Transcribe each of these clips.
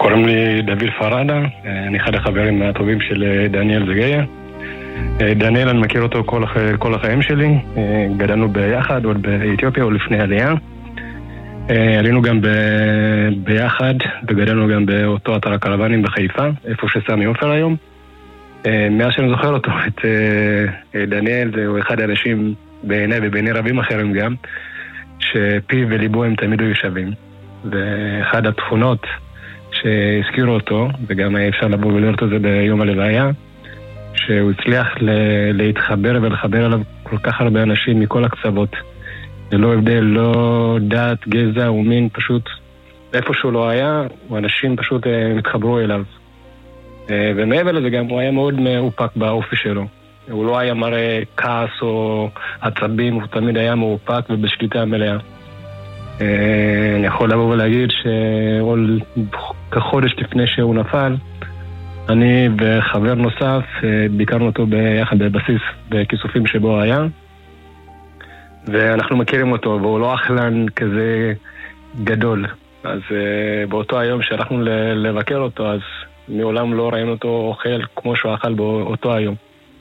קוראים לי דוד פרדה, אני אחד החברים הטובים של דניאל זגאיה. דניאל, אני מכיר אותו כל החיים שלי, גדלנו ביחד עוד באתיופיה או לפני עלייה. עלינו גם ביחד וגדלנו גם באותו אתר הקרוונים בחיפה, איפה שסמי עופר היום. מאז שאני זוכר אותו, את דניאל, זהו אחד האנשים בעיניי ובעיני רבים אחרים גם, שפיו וליבו הם תמיד היו שווים. ואחד התכונות שהזכירו אותו, וגם אפשר לבוא ולראות את זה ביום הלוויה, שהוא הצליח להתחבר ולחבר אליו כל כך הרבה אנשים מכל הקצוות. ללא הבדל, לא דת, גזע ומין, פשוט איפה שהוא לא היה, אנשים פשוט התחברו אליו. ומעבר לזה גם הוא היה מאוד מאופק באופי שלו. הוא לא היה מראה כעס או עצבים, הוא תמיד היה מאופק ובשליטה מלאה. אני יכול לבוא ולהגיד כחודש לפני שהוא נפל, אני וחבר נוסף ביקרנו אותו ביחד בבסיס בכיסופים שבו היה, ואנחנו מכירים אותו, והוא לא אכלן כזה גדול. אז באותו היום שהלכנו לבקר אותו, אז מעולם לא ראינו אותו אוכל כמו שהוא אכל באותו היום.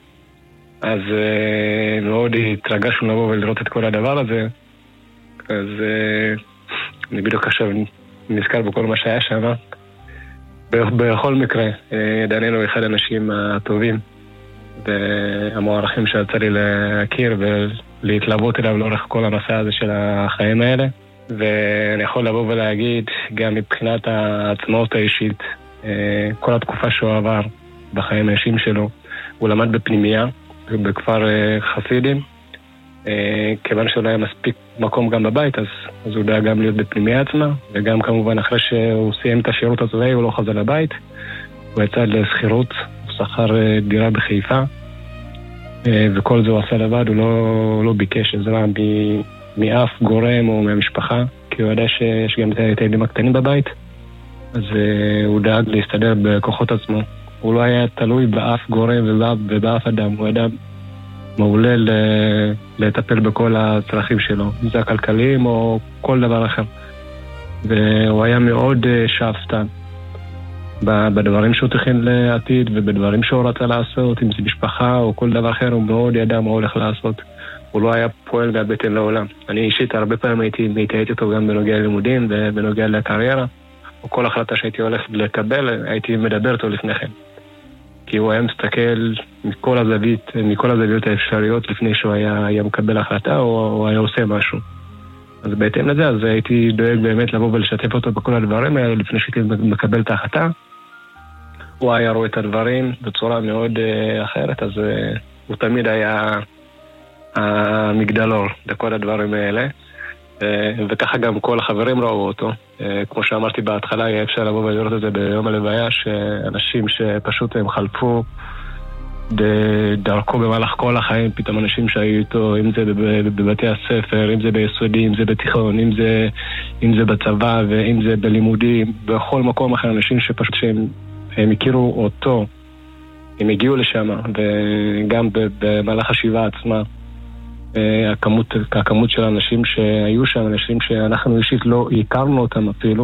אז מאוד התרגשנו לבוא ולראות את כל הדבר הזה. אז אני בדיוק עכשיו נזכר בכל מה שהיה שם. בכל מקרה, דניאל הוא אחד האנשים הטובים והמוערכים שיצא לי להכיר ולהתלוות אליו לאורך כל המסע הזה של החיים האלה. ואני יכול לבוא ולהגיד גם מבחינת העצמאות האישית, כל התקופה שהוא עבר בחיים האישיים שלו, הוא למד בפנימייה בכפר חסידים. כיוון שלא היה מספיק מקום גם בבית, אז הוא דאג גם להיות בפנימיה עצמה, וגם כמובן אחרי שהוא סיים את השירות הצבאי הוא לא חזר לבית, הוא יצא לסחירות, הוא שכר דירה בחיפה, וכל זה הוא עשה לבד, הוא לא ביקש עזרה מאף גורם או מהמשפחה, כי הוא ידע שיש גם את הילדים הקטנים בבית, אז הוא דאג להסתדר בכוחות עצמו. הוא לא היה תלוי באף גורם ובאף אדם, הוא ידע מעולה לטפל בכל הצרכים שלו, אם זה הכלכליים או כל דבר אחר. והוא היה מאוד שאפתן בדברים שהוא תכין לעתיד ובדברים שהוא רצה לעשות, אם זה משפחה או כל דבר אחר, הוא מאוד ידע מה הולך לעשות. הוא לא היה פועל מהבטן לעולם. אני אישית הרבה פעמים הייתי מתייעץ אותו גם בנוגע ללימודים ובנוגע לקריירה, או כל החלטה שהייתי הולך לקבל, הייתי מדבר אותו לפני כן. כי הוא היה מסתכל מכל הזוויות האפשריות לפני שהוא היה מקבל החלטה או היה עושה משהו. אז בהתאם לזה, אז הייתי דואג באמת לבוא ולשתף אותו בכל הדברים האלה לפני שהייתי מקבל את ההחלטה. הוא היה רואה את הדברים בצורה מאוד אחרת, אז הוא תמיד היה המגדלור לכל הדברים האלה. וככה גם כל החברים ראו אותו. כמו שאמרתי בהתחלה, היה אפשר לבוא ולראות את זה ביום הלוויה, שאנשים שפשוט הם חלפו דרכו במהלך כל החיים, פתאום אנשים שהיו איתו, אם זה בבתי הספר, אם זה ביסודי, אם זה בתיכון, אם זה בצבא ואם זה בלימודים, בכל מקום אחר, אנשים שפשוט שהם הכירו אותו, הם הגיעו לשם, וגם במהלך השבעה עצמה, הכמות של האנשים שהיו שם, אנשים שאנחנו אישית לא הכרנו אותם אפילו,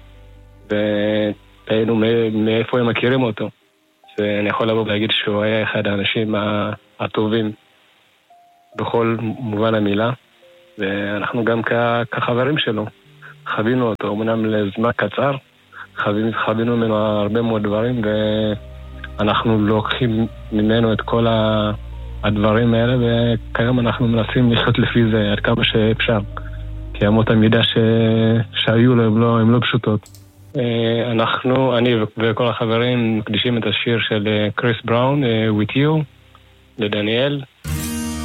והיינו מאיפה הם מכירים אותו. ואני יכול לבוא ולהגיד שהוא היה אחד האנשים הטובים בכל מובן המילה, ואנחנו גם כחברים שלו חווינו אותו, אמנם לזמן קצר, חווינו ממנו הרבה מאוד דברים, ואנחנו לוקחים ממנו את כל הדברים האלה, וכיום אנחנו מנסים לחיות לפי זה עד כמה שאפשר, כי אמות המידה שהיו לו הם לא פשוטות. אני וכל החברים מקדישים את השיר של קריס בראון, With You, לדניאל,